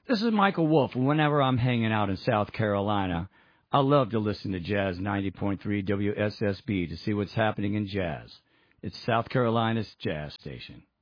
This is Michael Wolf, and whenever I'm hanging out in South Carolina, I love to listen to Jazz 90.3 WSSB to see what's happening in jazz. It's South Carolina's jazz station.